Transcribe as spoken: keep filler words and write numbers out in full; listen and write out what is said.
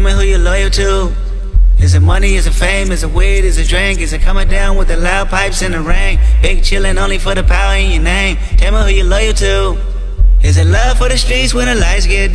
me who you're loyal to. Is it money, is it fame, is it weed, is it drink? Is it coming down with the loud pipes in the rain? Big chillin' only for the power in your name. Tell me who you're loyal to. Is it love for the streets when the lights get